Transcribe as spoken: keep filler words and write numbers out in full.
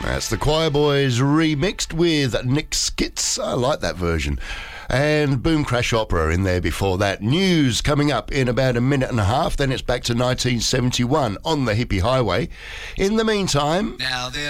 That's the Choir Boys remixed with Nick Skitz. I like that version. And Boom Crash Opera in there before that. News coming up in about a minute and a half. Then it's back to nineteen seventy-one on the Hippie Highway. In the meantime... Now